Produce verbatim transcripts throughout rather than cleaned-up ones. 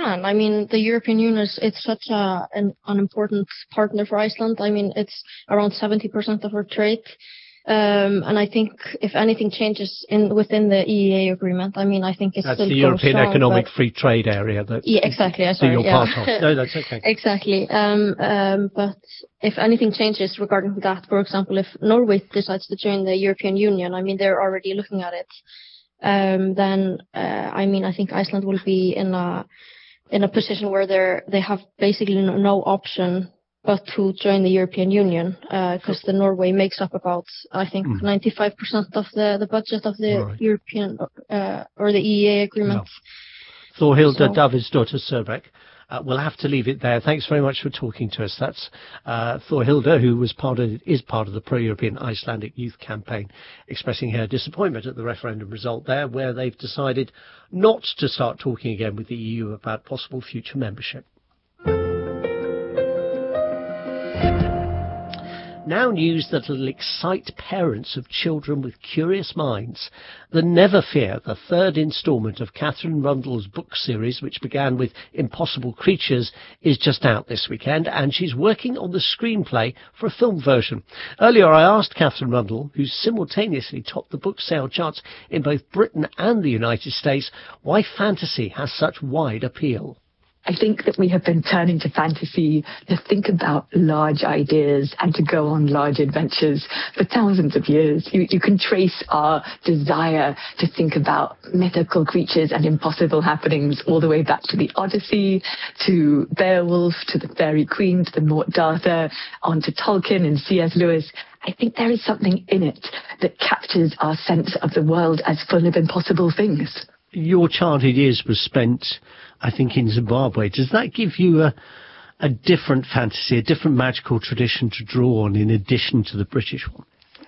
can. I mean, the European Union is it's such a, an, an important partner for Iceland. I mean, it's around seventy percent of our trade. Um, and I think if anything changes in within the E E A agreement, I mean, I think it's that's still the European strong, Economic Free Trade Area. That yeah, exactly. I'm sorry. you're yeah. part of. No, that's okay. Exactly. Um, um, but if anything changes regarding that, for example, if Norway decides to join the European Union, I mean, they're already looking at it. Um, then, uh, I mean, I think Iceland will be in a in a position where they're they have basically no, no option but to join the European Union, because uh, the Norway makes up about, I think, mm. ninety-five percent of the, the budget of the right. European uh, or the E E A agreement. Yeah. Thorhilda so. Davidsdottir Sørbekk. Uh, we'll have to leave it there. Thanks very much for talking to us. That's uh, Thorhilda, who was part of is part of the pro-European Icelandic Youth Campaign, expressing her disappointment at the referendum result there, where they've decided not to start talking again with the E U about possible future membership. Now news that will excite parents of children with curious minds. The Never Fear, the third instalment of Katherine Rundell's book series, which began with Impossible Creatures, is just out this weekend, and she's working on the screenplay for a film version. Earlier I asked Katherine Rundell, who's simultaneously topped the book sale charts in both Britain and the United States, why fantasy has such wide appeal. I think that we have been turning to fantasy to think about large ideas and to go on large adventures for thousands of years. You, you can trace our desire to think about mythical creatures and impossible happenings all the way back to the Odyssey, to Beowulf, to the Fairy Queen, to the Morte d'Arthur, on to Tolkien and C S Lewis. I think there is something in it that captures our sense of the world as full of impossible things. Your childhood years were spent, I think, in Zimbabwe. Does that give you a, a different fantasy, a different magical tradition to draw on in addition to the British one?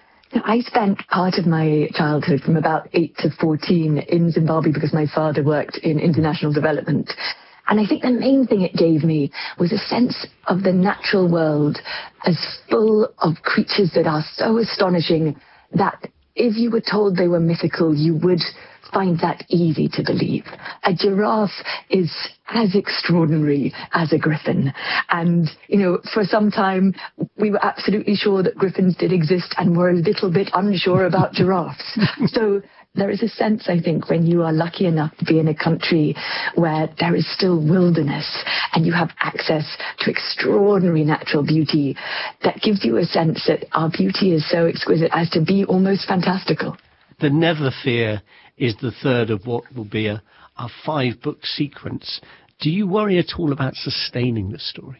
I spent part of my childhood from about eight to fourteen in Zimbabwe because my father worked in international development. And I think the main thing it gave me was a sense of the natural world as full of creatures that are so astonishing that if you were told they were mythical, you would find that easy to believe. A giraffe is as extraordinary as a griffin. And, you know, for some time, we were absolutely sure that griffins did exist and were a little bit unsure about giraffes. So there is a sense, I think, when you are lucky enough to be in a country where there is still wilderness and you have access to extraordinary natural beauty, that gives you a sense that our beauty is so exquisite as to be almost fantastical. The Never Fear is the third of what will be a, a five-book sequence. Do you worry at all about sustaining the story?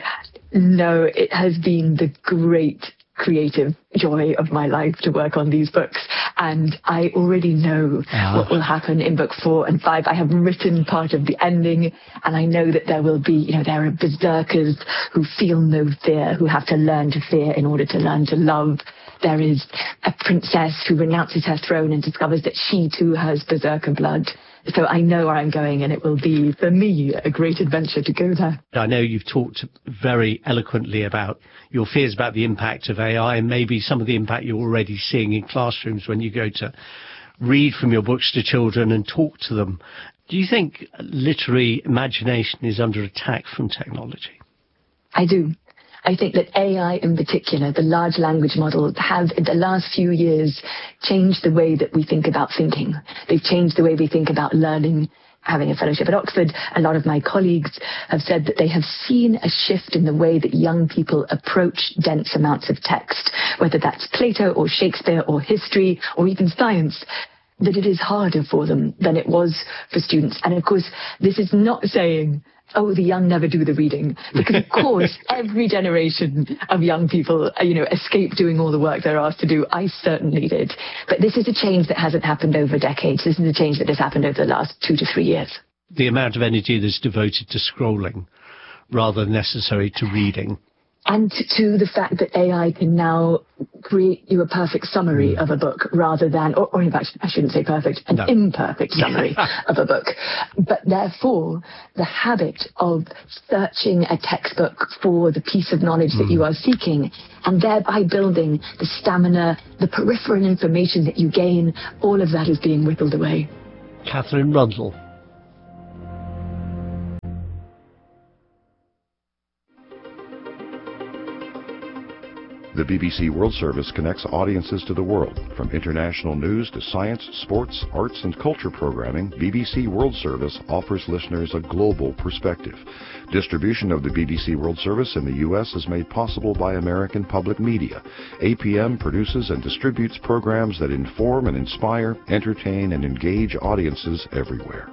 No, it has been the great creative joy of my life to work on these books, and I already know ah. what will happen in book four and five. I have written part of the ending, and I know that there will be, you know, there are berserkers who feel no fear, who have to learn to fear in order to learn to love. There is a princess who renounces her throne and discovers that she too has berserker blood. So I know where I'm going, and it will be, for me, a great adventure to go there. I know you've talked very eloquently about your fears about the impact of A I and maybe some of the impact you're already seeing in classrooms when you go to read from your books to children and talk to them. Do you think literary imagination is under attack from technology? I do. I think that A I in particular, the large language models, have in the last few years changed the way that we think about thinking. They've changed the way we think about learning. Having a fellowship at Oxford, a lot of my colleagues have said that they have seen a shift in the way that young people approach dense amounts of text, whether that's Plato or Shakespeare or history or even science, that it is harder for them than it was for students. And of course, this is not saying, oh, the young never do the reading, because of course every generation of young people, you know, escape doing all the work they're asked to do. I certainly did. But this is a change that hasn't happened over decades. This is a change that has happened over the last two to three years. The amount of energy that's devoted to scrolling rather than necessary to reading. And to the fact that A I can now create you a perfect summary of a book rather than, or, or in fact, I shouldn't say perfect, an no. imperfect summary of a book. But therefore, the habit of searching a textbook for the piece of knowledge mm. that you are seeking, and thereby building the stamina, the peripheral information that you gain, all of that is being whittled away. Katherine Rundell. The B B C World Service connects audiences to the world. From international news to science, sports, arts, and culture programming, B B C World Service offers listeners a global perspective. Distribution of the B B C World Service in the U S is made possible by American Public Media. A P M produces and distributes programs that inform and inspire, entertain, and engage audiences everywhere.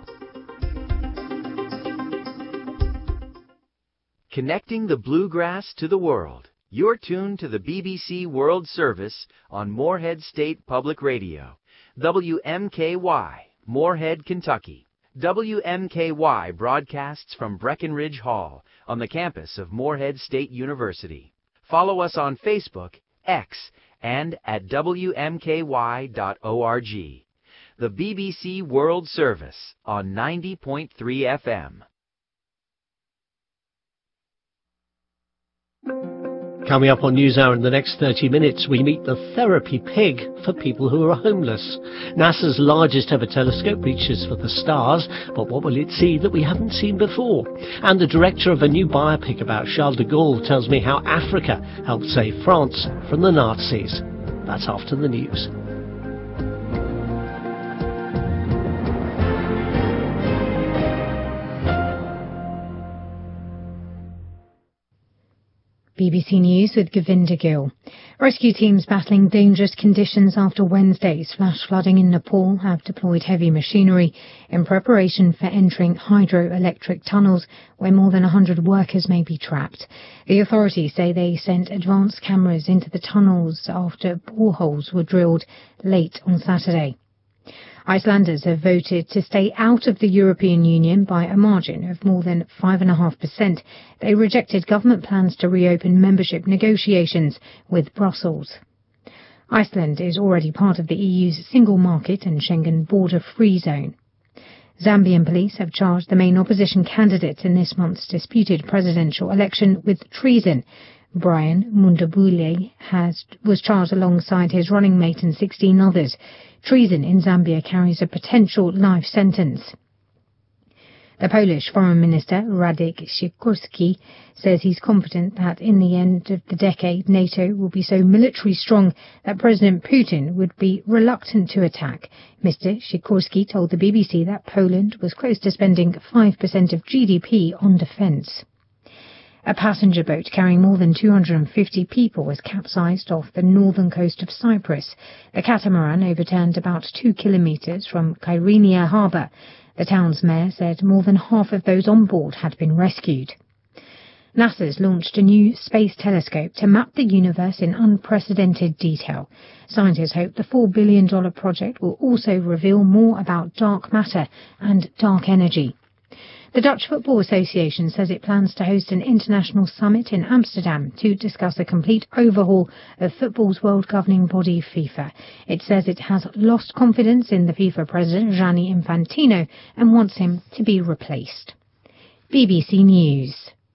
Connecting the bluegrass to the world. You're tuned to the B B C World Service on Moorhead State Public Radio. W M K Y, Moorhead, Kentucky. W M K Y broadcasts from Breckenridge Hall on the campus of Moorhead State University. Follow us on Facebook, X, and at W M K Y dot org. The B B C World Service on ninety point three F M. Coming up on NewsHour in the next thirty minutes, we meet the therapy pig for people who are homeless. NASA's largest ever telescope reaches for the stars, but what will it see that we haven't seen before? And the director of a new biopic about Charles de Gaulle tells me how Africa helped save France from the Nazis. That's after the news. B B C News with Govinda Gill. Rescue teams battling dangerous conditions after Wednesday's flash flooding in Nepal have deployed heavy machinery in preparation for entering hydroelectric tunnels where more than one hundred workers may be trapped. The authorities say they sent advanced cameras into the tunnels after boreholes were drilled late on Saturday. Icelanders have voted to stay out of the European Union by a margin of more than five point five percent. They rejected government plans to reopen membership negotiations with Brussels. Iceland is already part of the E U's single market and Schengen border-free zone. Zambian police have charged the main opposition candidate in this month's disputed presidential election with treason. Brian Mundabule has, was charged alongside his running mate and sixteen others. Treason in Zambia carries a potential life sentence. The Polish Foreign Minister, Radek Sikorski, says he's confident that in the end of the decade, NATO will be so military strong that President Putin would be reluctant to attack. Mister Sikorski told the B B C that Poland was close to spending five percent of G D P on defence. A passenger boat carrying more than two hundred fifty people was capsized off the northern coast of Cyprus. The catamaran overturned about two kilometres from Kyrenia harbour. The town's mayor said more than half of those on board had been rescued. NASA's launched a new space telescope to map the universe in unprecedented detail. Scientists hope the four billion dollars project will also reveal more about dark matter and dark energy. The Dutch Football Association says it plans to host an international summit in Amsterdam to discuss a complete overhaul of football's world governing body FIFA. It says it has lost confidence in the FIFA president, Gianni Infantino, and wants him to be replaced. B B C News.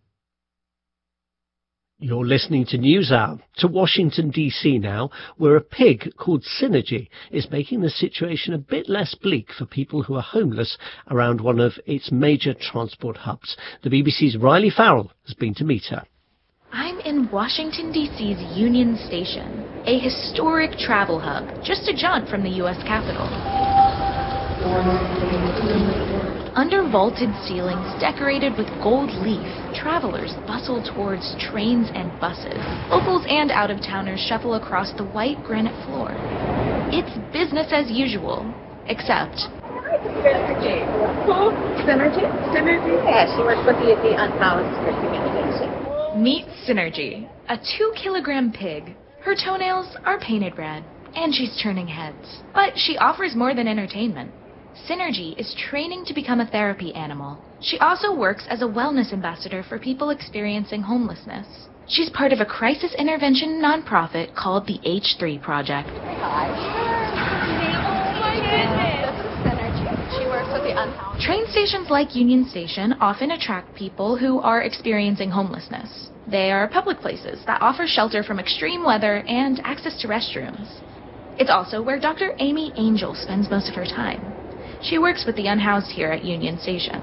You're listening to NewsHour. To Washington, D C now, where a pig called Synergy is making the situation a bit less bleak for people who are homeless around one of its major transport hubs. The B B C's Riley Farrell has been to meet her. I'm in Washington, D C's Union Station, a historic travel hub, just a jaunt from the U S Capitol. Under vaulted ceilings decorated with gold leaf, travelers bustle towards trains and buses. Locals and out-of-towners shuffle across the white granite floor. It's business as usual, except... Synergy? Synergy? Yeah, she works with the, the unhoused organization. Meet Synergy, a two-kilogram pig. Her toenails are painted red, and she's turning heads. But she offers more than entertainment. Synergy is training to become a therapy animal. She also works as a wellness ambassador for people experiencing homelessness. She's part of a crisis intervention nonprofit called the H three Project. Hi. Oh my goodness. This is Synergy. She works with the unhoused. Train stations like Union Station often attract people who are experiencing homelessness. They are public places that offer shelter from extreme weather and access to restrooms. It's also where Doctor Amy Angel spends most of her time. She works with the unhoused here at Union Station.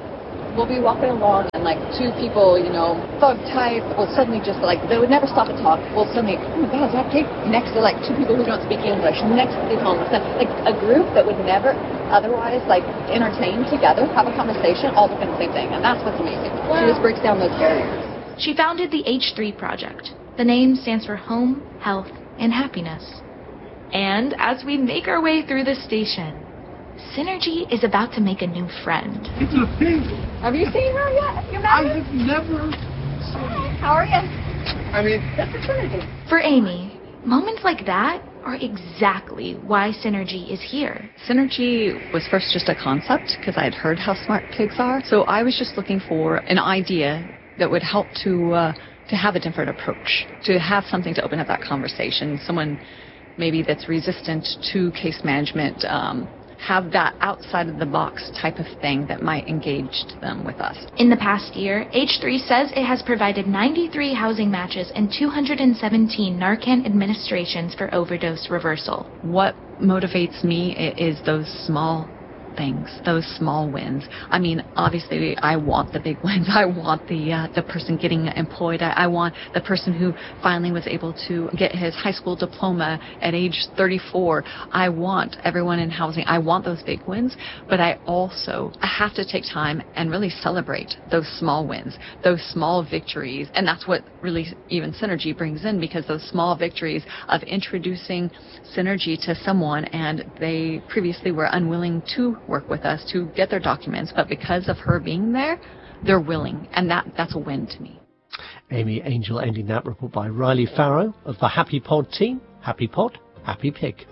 we'll be walking along and like two people, you know, thug type, will suddenly just like, they would never stop and talk. Will suddenly, oh my God, is that pig? Next to like two people who don't speak English. Next to the homeless. Like a group that would never otherwise like entertain together, have a conversation, all looking at the same thing. And that's what's amazing. Wow. She just breaks down those barriers. She founded the H three Project. The name stands for Home, Health, and Happiness. And as we make our way through the station, Synergy is about to make a new friend. It's a pig. Have you seen her yet? Have you met I her? have never seen her. How are you? I mean, that's a Synergy. For Amy, moments like that are exactly why Synergy is here. Synergy was first just a concept because I had heard how smart pigs are. So I was just looking for an idea that would help to uh, to have a different approach, to have something to open up that conversation. Someone maybe that's resistant to case management, um, have that outside of the box type of thing that might engage them with us. In the past year, H three says it has provided ninety-three housing matches and two hundred seventeen Narcan administrations for overdose reversal. What motivates me is those small things, those small wins. I mean, obviously, I want the big wins. I want the uh, the person getting employed. I, I want the person who finally was able to get his high school diploma at age thirty-four. I want everyone in housing. I want those big wins, but I also I have to take time and really celebrate those small wins, those small victories, and that's what really even Synergy brings in, because those small victories of introducing Synergy to someone and they previously were unwilling to work with us to get their documents, but because of her being there, they're willing, and that that's a win to me. Amy Angel ending that report by Riley Farrow of the Happy Pod team. Happy Pod, Happy Pig.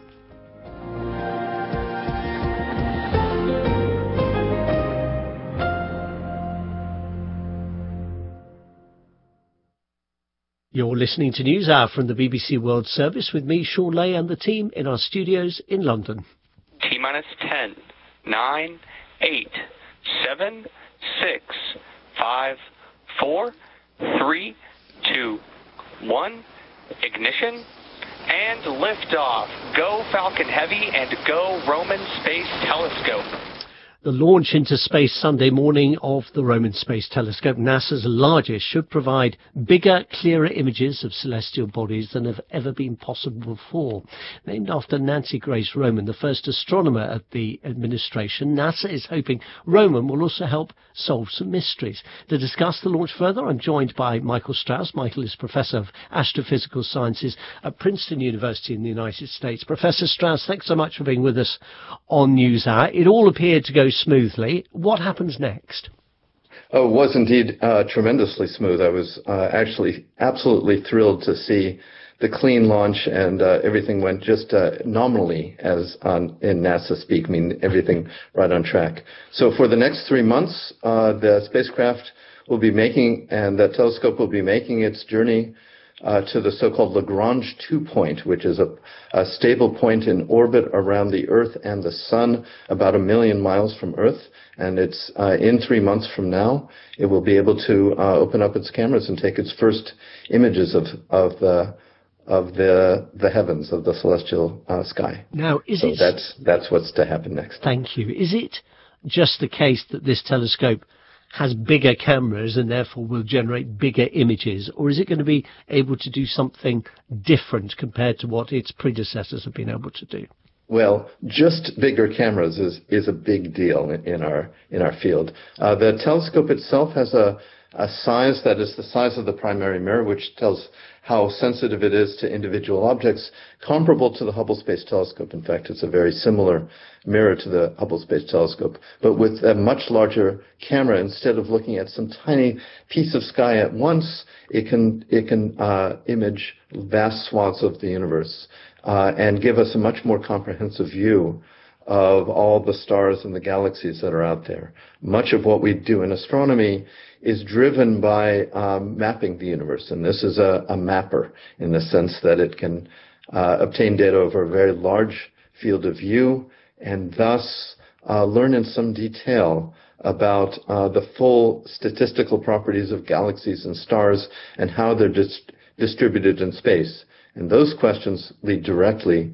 You're listening to News Hour from the B B C World Service with me, Sean Lay, and the team in our studios in London. T-minus ten. Nine, eight, seven, six, five, four, three, two, one, ignition, and liftoff. Go Falcon Heavy and go Roman Space Telescope. The launch into space Sunday morning of the Roman Space Telescope, NASA's largest, should provide bigger, clearer images of celestial bodies than have ever been possible before. Named after Nancy Grace Roman, the first astronomer at the administration, NASA is hoping Roman will also help solve some mysteries. To discuss the launch further, I'm joined by Michael Strauss. Michael is Professor of Astrophysical Sciences at Princeton University in the United States. Professor Strauss, thanks so much for being with us on NewsHour. It all appeared to go smoothly. What happens next? Oh, it was indeed uh, tremendously smooth. I was uh, actually absolutely thrilled to see the clean launch, and uh, everything went just uh, nominally, as on, in NASA speak, I mean everything right on track. So for the next three months, uh, the spacecraft will be making, and the telescope will be making its journey Uh, to the so-called Lagrange two point, which is a, a stable point in orbit around the Earth and the Sun, about a million miles from Earth. And it's uh, in three months from now, it will be able to uh, open up its cameras and take its first images of of the of the the heavens, of the celestial uh, sky. Now, is so it? That's that's what's to happen next. Thank you. Is it just the case that this telescope has bigger cameras and therefore will generate bigger images, or is it going to be able to do something different compared to what its predecessors have been able to do? Well, just bigger cameras is, is a big deal in, in our in our field. Uh, the telescope itself has a, a size that is the size of the primary mirror, which tells how sensitive it is to individual objects, comparable to the Hubble Space Telescope. In fact, it's a very similar mirror to the Hubble Space Telescope, but with a much larger camera. Instead of looking at some tiny piece of sky at once, it can it can uh, image vast swaths of the universe uh, and give us a much more comprehensive view of all the stars and the galaxies that are out there. Much of what we do in astronomy is driven by um, mapping the universe, and this is a, a mapper in the sense that it can uh, obtain data over a very large field of view and thus uh, learn in some detail about uh, the full statistical properties of galaxies and stars and how they're dis- distributed in space. And those questions lead directly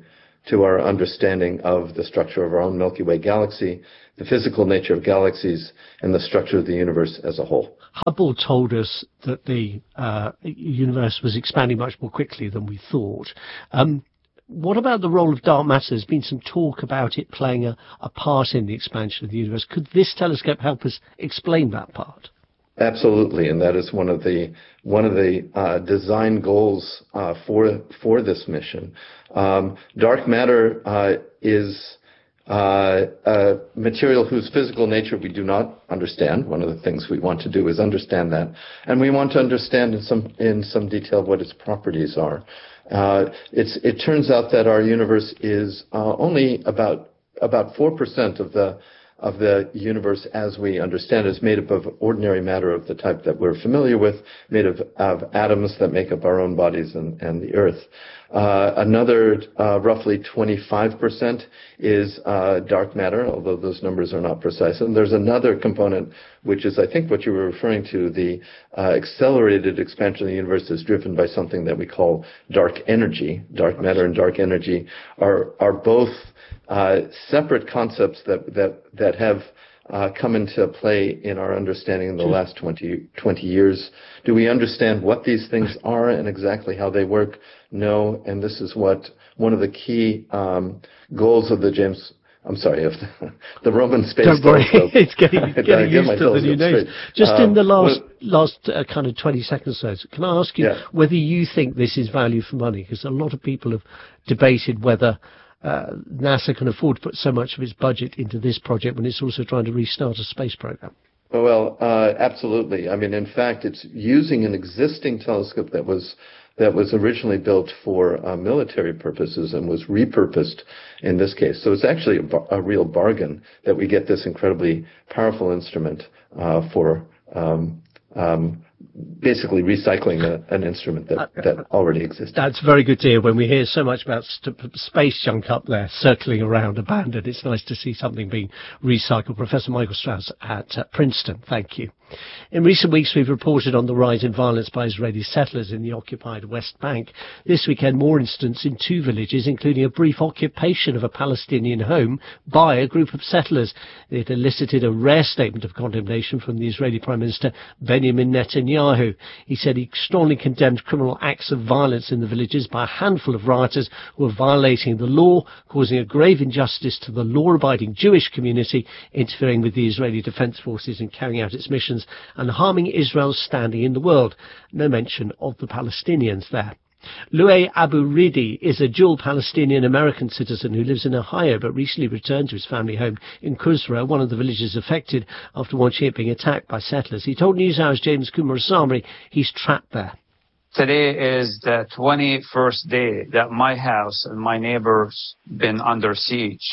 to our understanding of the structure of our own Milky Way galaxy, the physical nature of galaxies, and the structure of the universe as a whole. Hubble told us that the uh, universe was expanding much more quickly than we thought. Um, what about the role of dark matter? There's been some talk about it playing a, a part in the expansion of the universe. Could this telescope help us explain that part? Absolutely, and that is one of the one of the uh, design goals uh, for for this mission. Um, dark matter uh, is uh, a material whose physical nature we do not understand. One of the things we want to do is understand that, and we want to understand in some in some detail what its properties are. Uh, it's it turns out that our universe is uh, only about about four percent of the of the universe as we understand it is made up of ordinary matter of the type that we're familiar with, made of, of atoms that make up our own bodies and, and the Earth. Uh, another uh, roughly twenty-five percent is uh, dark matter, although those numbers are not precise. And there's another component, which is, I think, what you were referring to. The uh, accelerated expansion of the universe is driven by something that we call dark energy. Dark matter and dark energy are are both uh, separate concepts that that that have Uh, come into play in our understanding in the last twenty, twenty years. Do we understand what these things are and exactly how they work? No, and this is what one of the key um, goals of the James, I'm sorry, of the, the Roman Space Don't worry, Telescope. it's getting, getting used to the new names. Just um, in the last well, last uh, kind of twenty seconds or so, can I ask you yeah. whether you think this is value for money? Because a lot of people have debated whether Uh, NASA can afford to put so much of its budget into this project when it's also trying to restart a space program. Well, uh, absolutely. I mean, in fact, it's using an existing telescope that was that was originally built for uh, military purposes and was repurposed in this case. So it's actually a, bar- a real bargain that we get this incredibly powerful instrument uh, for um, um, basically recycling a, an instrument that, that already existed. That's very good to hear. When we hear so much about st- space junk up there circling around abandoned, it's nice to see something being recycled. Professor Michael Strauss at uh, Princeton, thank you. In recent weeks, we've reported on the rise in violence by Israeli settlers in the occupied West Bank. This weekend, more incidents in two villages, including a brief occupation of a Palestinian home by a group of settlers. It elicited a rare statement of condemnation from the Israeli Prime Minister Benjamin Netanyahu. He said he strongly condemned criminal acts of violence in the villages by a handful of rioters who were violating the law, causing a grave injustice to the law-abiding Jewish community, interfering with the Israeli Defense Forces and carrying out its missions, and harming Israel's standing in the world. No mention of the Palestinians there. Louay Abu Ridi is a dual Palestinian-American citizen who lives in Ohio but recently returned to his family home in Kusra, one of the villages affected after watching it being attacked by settlers. He told NewsHour's James Kumarasamy he's trapped there. Today is the twenty-first day that my house and my neighbors been under siege.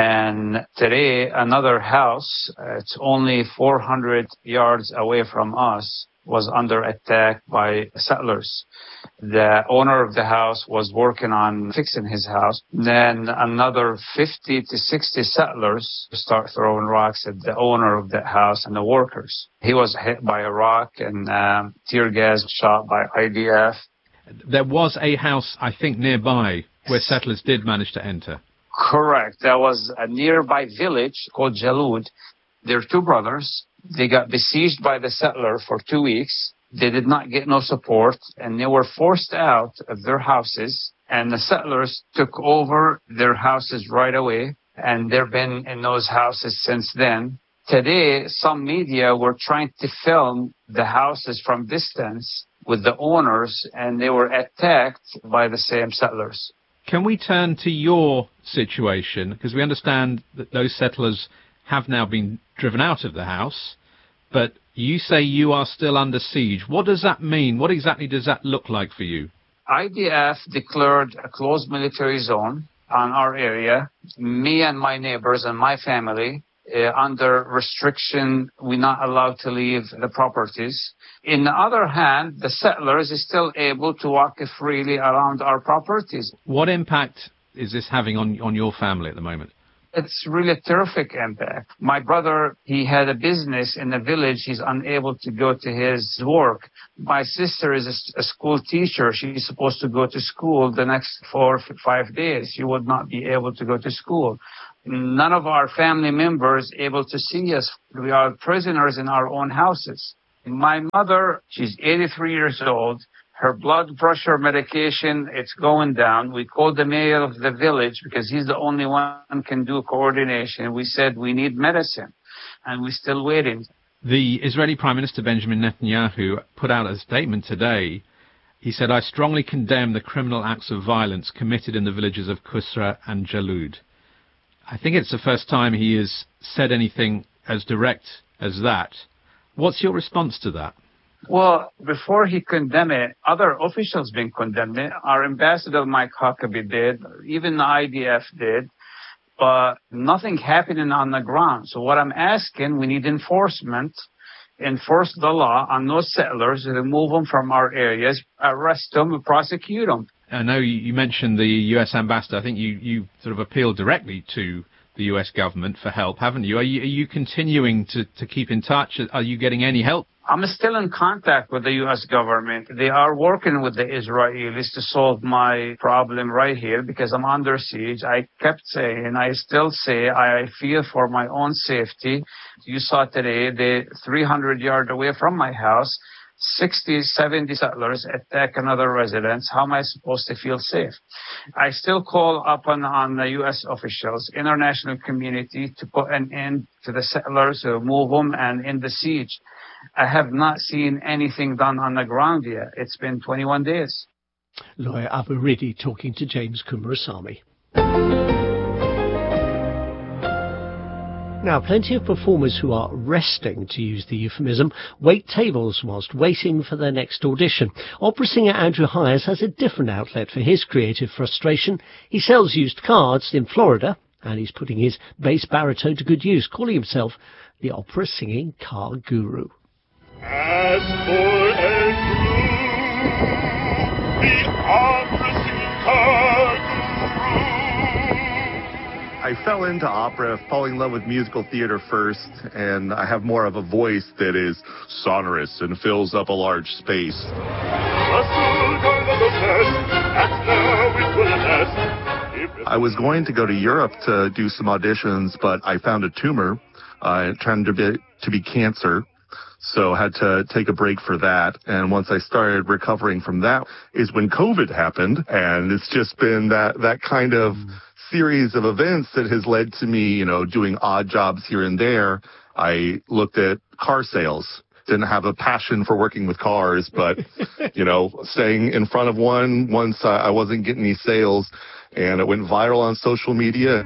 And today, another house, uh, it's only four hundred yards away from us, was under attack by settlers. The owner of the house was working on fixing his house. Then another fifty to sixty settlers start throwing rocks at the owner of that house and the workers. He was hit by a rock and um, tear gas shot by I D F. There was a house, I think, nearby where settlers did manage to enter. Correct. There was a nearby village called Jalud. They're two brothers. They got besieged by the settler for two weeks. They did not get no support, and they were forced out of their houses, and the settlers took over their houses right away, and they've been in those houses since then. Today, some media were trying to film the houses from distance with the owners, and they were attacked by the same settlers. Can we turn to your situation? Because we understand that those settlers have now been driven out of the house, but you say you are still under siege. What does that mean? What exactly does that look like for you? I D F declared a closed military zone on our area. Me and my neighbors and my family, uh, under restriction, we're not allowed to leave the properties. In the other hand, the settlers is still able to walk freely around our properties. What impact is this having on, on your family at the moment? It's really a terrific impact. My brother, he had a business in the village. He's unable to go to his work. My sister is a, a school teacher. She's supposed to go to school the next four, five days. She would not be able to go to school. None of our family members able to see us. We are prisoners in our own houses. My mother, she's eighty-three years old. Her blood pressure medication, it's going down. We called the mayor of the village because he's the only one who can do coordination. We said we need medicine, and we're still waiting. The Israeli Prime Minister Benjamin Netanyahu put out a statement today. He said, "I strongly condemn the criminal acts of violence committed in the villages of Kusra and Jalud." I think it's the first time he has said anything as direct as that. What's your response to that? Well, before he condemned it, other officials been condemned it. Our ambassador, Mike Huckabee, did. Even the I D F did. But nothing happening on the ground. So what I'm asking, we need enforcement. Enforce the law on those settlers, remove them from our areas, arrest them, and prosecute them. I know you mentioned the U S ambassador. I think you, you sort of appealed directly to the U S government for help, haven't you? Are you, are you continuing to, to keep in touch? Are you getting any help? I'm still in contact with the U S government. They are working with the Israelis to solve my problem right here because I'm under siege. I kept saying, I still say, I fear for my own safety. You saw today, they three hundred yards away from my house, sixty, seventy settlers attack another residence. How am I supposed to feel safe? I still call upon on the U S officials, international community to put an end to the settlers, to move them and end the siege. I have not seen anything done on the ground yet. It's been twenty-one days. Lawyer Abu Ridi talking to James Kumarasamy. Now, plenty of performers who are resting, to use the euphemism, wait tables whilst waiting for their next audition. Opera singer Andrew Hyers has a different outlet for his creative frustration. He sells used cards in Florida, and he's putting his bass baritone to good use, calling himself the opera singing car guru. As for Andrew, the opera singing car guru. I fell into opera, falling in love with musical theater first, and I have more of a voice that is sonorous and fills up a large space. I was going to go to Europe to do some auditions, but I found a tumor. Uh, it turned to be, to be cancer, so had to take a break for that. And once I started recovering from that is when COVID happened, and it's just been that, that kind of series of events that has led to me, you know, doing odd jobs here and there. I looked at car sales. Didn't have a passion for working with cars, but, you know, staying in front of one once I, I wasn't getting any sales, and it went viral on social media.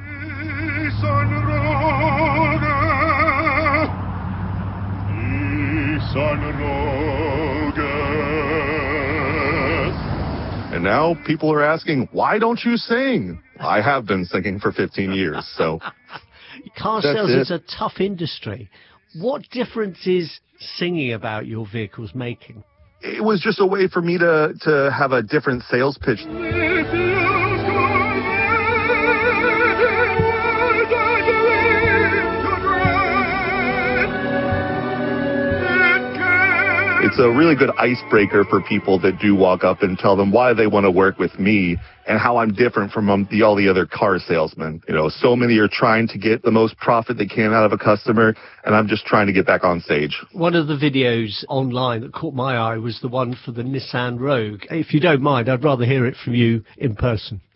And now people are asking, why don't you sing? I have been singing for fifteen years, so. Car sales is a tough industry. What difference is singing about your vehicles making? It was just a way for me to, to have a different sales pitch. It's a really good icebreaker for people that do walk up and tell them why they want to work with me and how I'm different from um, the, all the other car salesmen. You know, so many are trying to get the most profit they can out of a customer, and I'm just trying to get back on stage. One of the videos online that caught my eye was the one for the Nissan Rogue. If you don't mind, I'd rather hear it from you in person.